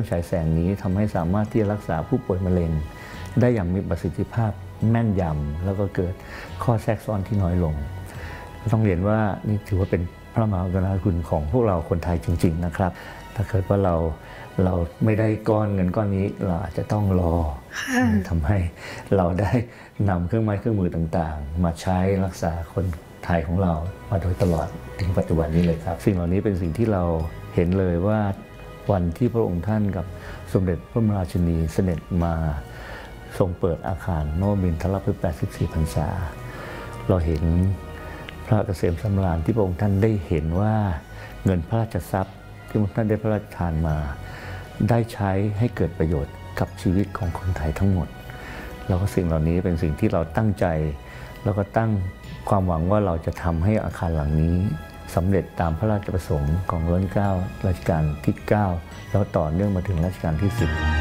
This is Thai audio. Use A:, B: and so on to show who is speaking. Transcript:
A: ฉายแสงนี้ทำให้สามารถที่จะรักษาผู้ป่วยมะเร็งได้อย่างมีประสิทธิภาพแม่นยำแล้วก็เกิดข้อแทรกซ้อนที่น้อยลงต้องเรียนว่านี่ถือว่าเป็นพระมหากรุณาธิคุณของพวกเราคนไทยจริงๆนะครับถ้าเกิดว่าเราไม่ได้ก้อนเงินก้อนนี้เราอาจจะต้องรอทำให้เราได้นำเครื่องไม้เครื่องมือต่างๆมาใช้รักษาคนไทยของเรามาโดยตลอดถึงปัจจุบันนี้เลยครับสิ่งเหล่านี้เป็นสิ่งที่เราเห็นเลยว่าวันที่พระองค์ท่านกับสมเด็จพระบรมราชินีเสด็จมาทรงเปิดอาคารนวมินทรพฤกษ์84 พรรษาเราเห็นพระเกษมสำราญที่พระองค์ท่านได้เห็นว่าเงินพระราชทรัพย์ที่พระองค์ท่านได้พระราชทานมาได้ใช้ให้เกิดประโยชน์กับชีวิตของคนไทยทั้งหมดแล้วก็สิ่งเหล่านี้เป็นสิ่งที่เราตั้งใจแล้วก็ตั้งความหวังว่าเราจะทำให้อาคารหลังนี้สำเร็จตามพระราชประสงค์ของรัชกาลที่ 9 แล้วต่อเนื่องมาถึงรัชกาลที่ 10